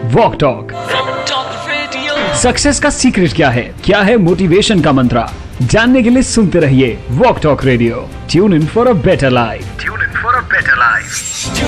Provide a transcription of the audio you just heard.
Walk talk. Success का secret क्या है मोटिवेशन का मंत्र, जानने के लिए सुनते रहिए walk talk radio. Tune in for a better life.